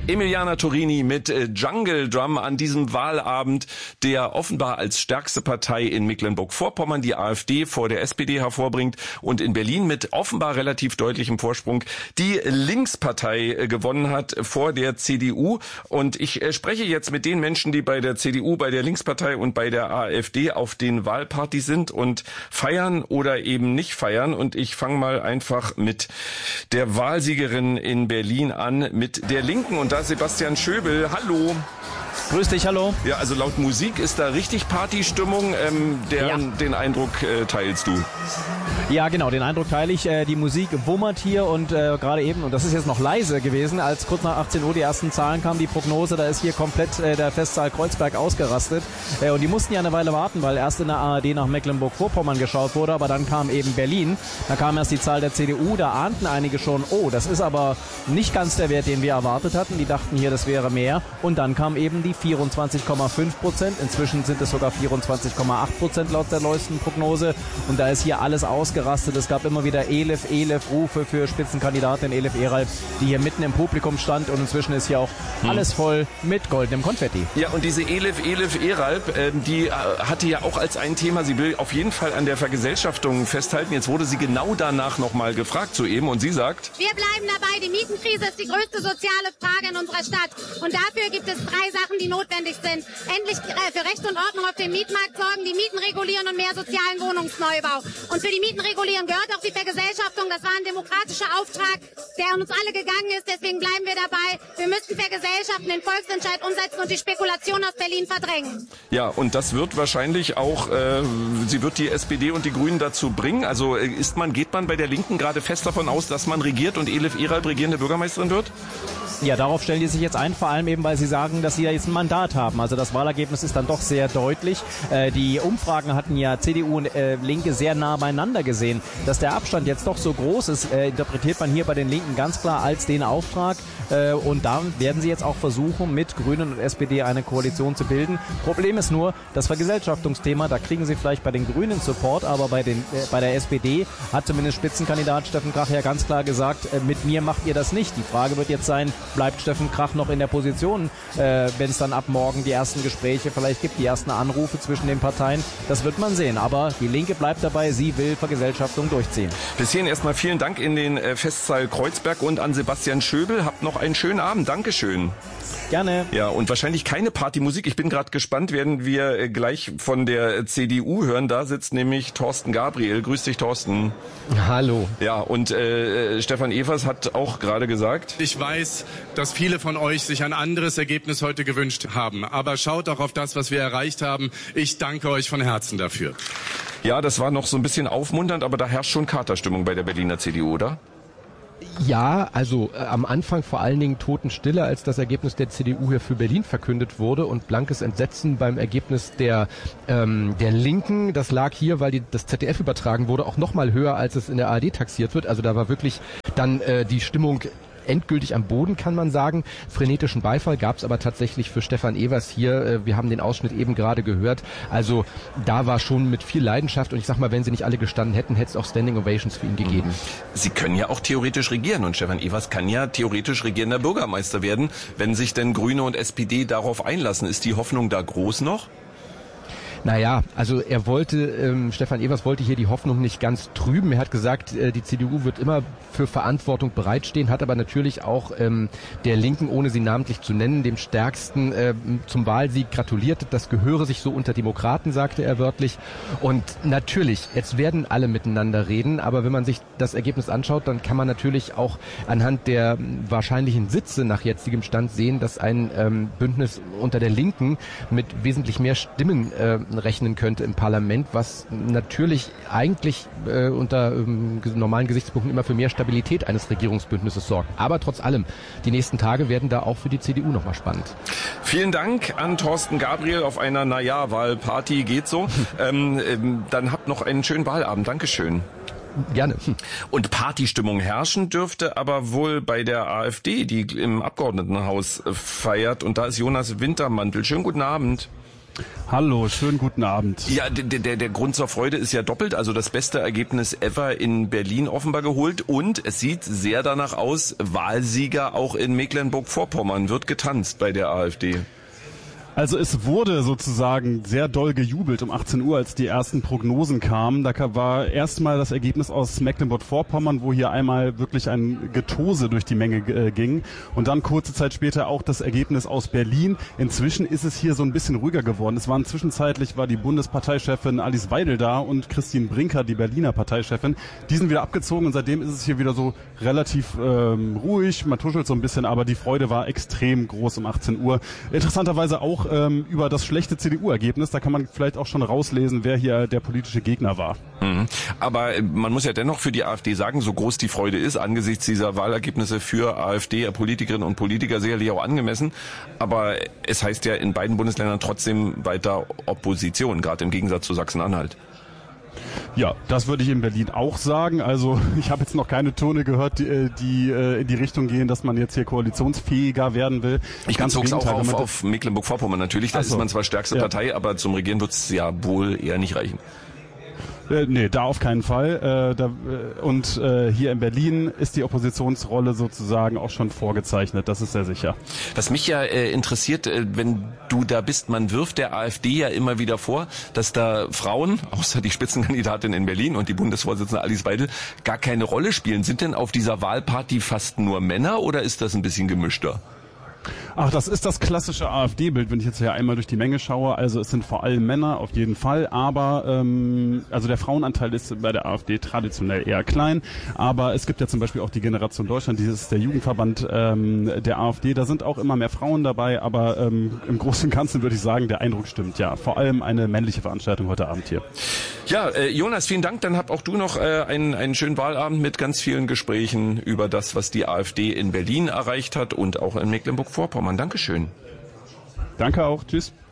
Emiliana Torini mit Jungle Drum an diesem Wahlabend, der offenbar als stärkste Partei in Mecklenburg-Vorpommern die AfD vor der SPD hervorbringt und in Berlin mit offenbar relativ deutlichem Vorsprung die Linkspartei gewonnen hat vor der CDU. Und ich spreche jetzt mit den Menschen, die bei der CDU, bei der Linkspartei und bei der AfD auf den Wahlpartys sind und feiern oder eben nicht feiern. Und ich fange mal einfach mit der Wahlsiegerin in Berlin an, mit der Linken. Und da Sebastian Schöbel. Hallo. Grüß dich, hallo. Ja, also laut Musik ist da richtig Partystimmung. Den Eindruck teilst du? Ja, genau, den Eindruck teile ich. Die Musik wummert hier und gerade eben, und das ist jetzt noch leise gewesen, als kurz nach 18 Uhr die ersten Zahlen kamen, die Prognose, da ist hier komplett der Festsaal Kreuzberg ausgerastet. Und die mussten ja eine Weile warten, weil erst in der ARD nach Mecklenburg-Vorpommern geschaut wurde, aber dann kam eben Berlin. Da kam erst die Zahl der CDU, da ahnten einige schon, oh, das ist aber nicht ganz der Wert, den wir erwartet hatten. Die dachten hier, das wäre mehr. Und dann kam eben die 24,5%. Inzwischen sind es sogar 24,8% laut der neuesten Prognose. Und da ist hier alles ausgerastet. Es gab immer wieder Elif-Rufe für Spitzenkandidatin Elif Eralp, die hier mitten im Publikum stand. Und inzwischen ist hier auch alles voll mit goldenem Konfetti. Ja, und diese Elif Eralp, die hatte ja auch als ein Thema, sie will auf jeden Fall an der Vergesellschaftung festhalten. Jetzt wurde sie genau danach nochmal gefragt soeben und sie sagt: Wir bleiben dabei, die Mietenkrise ist die größte soziale Frage in unserer Stadt. Und dafür gibt es 3 Sachen, die notwendig sind. Endlich für Recht und Ordnung auf dem Mietmarkt sorgen, die Mieten regulieren und mehr sozialen Wohnungsneubau. Und für die Mieten regulieren gehört auch die Vergesellschaftung. Das war ein demokratischer Auftrag, der an uns alle gegangen ist. Deswegen bleiben wir dabei. Wir müssten vergesellschaften, den Volksentscheid umsetzen und die Spekulation aus Berlin verdrängen. Ja, und das wird wahrscheinlich auch, sie wird die SPD und die Grünen dazu bringen. Also geht man bei der Linken gerade fest davon aus, dass man regiert und Elif Eralp regierende Bürgermeisterin wird? Ja, darauf stellen die sich jetzt ein, vor allem eben, weil sie sagen, dass sie ja jetzt ein Mandat haben. Also das Wahlergebnis ist dann doch sehr deutlich. Die Umfragen hatten ja CDU und Linke sehr nah beieinander gesehen. Dass der Abstand jetzt doch so groß ist, interpretiert man hier bei den Linken ganz klar als den Auftrag. Und da werden sie jetzt auch versuchen, mit Grünen und SPD eine Koalition zu bilden. Problem ist nur, das Vergesellschaftungsthema, da kriegen sie vielleicht bei den Grünen Support, aber bei der SPD hat zumindest Spitzenkandidat Steffen Krach ja ganz klar gesagt, mit mir macht ihr das nicht. Die Frage wird jetzt sein, bleibt Steffen Krach noch in der Position, wenn es dann ab morgen die ersten Gespräche vielleicht gibt, die ersten Anrufe zwischen den Parteien. Das wird man sehen. Aber die Linke bleibt dabei, sie will Vergesellschaftung durchziehen. Bis hierhin erstmal vielen Dank in den Festsaal Kreuzberg und an Sebastian Schöbel. Habt noch einen schönen Abend. Dankeschön. Gerne. Ja, und wahrscheinlich keine Partymusik. Ich bin gerade gespannt, werden wir gleich von der CDU hören. Da sitzt nämlich Thorsten Gabriel. Grüß dich, Thorsten. Hallo. Ja, und Stefan Evers hat auch gerade gesagt: Ich weiß, dass viele von euch sich ein anderes Ergebnis heute gewünscht haben. Aber schaut auch auf das, was wir erreicht haben. Ich danke euch von Herzen dafür. Ja, das war noch so ein bisschen aufmunternd, aber da herrscht schon Katerstimmung bei der Berliner CDU, oder? Ja, also am Anfang vor allen Dingen Totenstille, als das Ergebnis der CDU hier für Berlin verkündet wurde, und blankes Entsetzen beim Ergebnis der Linken. Das lag hier, weil das ZDF übertragen wurde, auch noch mal höher, als es in der ARD taxiert wird. Also da war wirklich dann die Stimmung endgültig am Boden, kann man sagen. Frenetischen Beifall gab es aber tatsächlich für Stefan Evers hier. Wir haben den Ausschnitt eben gerade gehört. Also da war schon mit viel Leidenschaft, und ich sag mal, wenn sie nicht alle gestanden hätten, hätte es auch Standing Ovations für ihn gegeben. Sie können ja auch theoretisch regieren, und Stefan Evers kann ja theoretisch regierender Bürgermeister werden, wenn sich denn Grüne und SPD darauf einlassen. Ist die Hoffnung da groß noch? Naja, also Stefan Evers wollte hier die Hoffnung nicht ganz trüben. Er hat gesagt, die CDU wird immer für Verantwortung bereitstehen, hat aber natürlich auch der Linken, ohne sie namentlich zu nennen, dem Stärksten zum Wahlsieg gratuliert. Das gehöre sich so unter Demokraten, sagte er wörtlich. Und natürlich, jetzt werden alle miteinander reden, aber wenn man sich das Ergebnis anschaut, dann kann man natürlich auch anhand der wahrscheinlichen Sitze nach jetzigem Stand sehen, dass ein Bündnis unter der Linken mit wesentlich mehr Stimmen rechnen könnte im Parlament, was natürlich eigentlich unter normalen Gesichtspunkten immer für mehr Stabilität eines Regierungsbündnisses sorgt. Aber trotz allem, die nächsten Tage werden da auch für die CDU nochmal spannend. Vielen Dank an Thorsten Gabriel auf einer, Wahlparty, geht so. Dann habt noch einen schönen Wahlabend. Dankeschön. Gerne. Und Partystimmung herrschen dürfte aber wohl bei der AfD, die im Abgeordnetenhaus feiert. Und da ist Jonas Wintermantel. Schönen guten Abend. Hallo, schönen guten Abend. Ja, der Grund zur Freude ist ja doppelt. Also das beste Ergebnis ever in Berlin offenbar geholt. Und es sieht sehr danach aus, Wahlsieger auch in Mecklenburg-Vorpommern. Wird getanzt bei der AfD. Also es wurde sozusagen sehr doll gejubelt um 18 Uhr, als die ersten Prognosen kamen. Da war erstmal das Ergebnis aus Mecklenburg-Vorpommern, wo hier einmal wirklich ein Getose durch die Menge ging. Und dann kurze Zeit später auch das Ergebnis aus Berlin. Inzwischen ist es hier so ein bisschen ruhiger geworden. Zwischenzeitlich war die Bundesparteichefin Alice Weidel da und Christine Brinker, die Berliner Parteichefin. Die sind wieder abgezogen und seitdem ist es hier wieder so relativ ruhig. Man tuschelt so ein bisschen, aber die Freude war extrem groß um 18 Uhr. Interessanterweise auch über das schlechte CDU-Ergebnis. Da kann man vielleicht auch schon rauslesen, wer hier der politische Gegner war. Aber man muss ja dennoch für die AfD sagen, so groß die Freude ist, angesichts dieser Wahlergebnisse für AfD-Politikerinnen und Politiker sicherlich auch angemessen. Aber es heißt ja in beiden Bundesländern trotzdem weiter Opposition, gerade im Gegensatz zu Sachsen-Anhalt. Ja, das würde ich in Berlin auch sagen. Also ich habe jetzt noch keine Töne gehört, die in die Richtung gehen, dass man jetzt hier koalitionsfähiger werden will. Ich bezog es auch auf Mecklenburg-Vorpommern natürlich. Da ist man zwar stärkste Partei, aber zum Regieren wird es ja wohl eher nicht reichen. Nee, da auf keinen Fall. Hier in Berlin ist die Oppositionsrolle sozusagen auch schon vorgezeichnet. Das ist sehr sicher. Was mich ja interessiert, wenn du da bist, man wirft der AfD ja immer wieder vor, dass da Frauen, außer die Spitzenkandidatin in Berlin und die Bundesvorsitzende Alice Weidel, gar keine Rolle spielen. Sind denn auf dieser Wahlparty fast nur Männer oder ist das ein bisschen gemischter? Ach, das ist das klassische AfD-Bild, wenn ich jetzt hier einmal durch die Menge schaue. Also es sind vor allem Männer, auf jeden Fall. Aber also der Frauenanteil ist bei der AfD traditionell eher klein. Aber es gibt ja zum Beispiel auch die Generation Deutschland, dieses ist der Jugendverband der AfD. Da sind auch immer mehr Frauen dabei. Aber im Großen und Ganzen würde ich sagen, der Eindruck stimmt. Ja, vor allem eine männliche Veranstaltung heute Abend hier. Ja, Jonas, vielen Dank. Dann hab auch du noch einen schönen Wahlabend mit ganz vielen Gesprächen über das, was die AfD in Berlin erreicht hat und auch in Mecklenburg-Vorpommern. Dankeschön. Danke auch. Tschüss.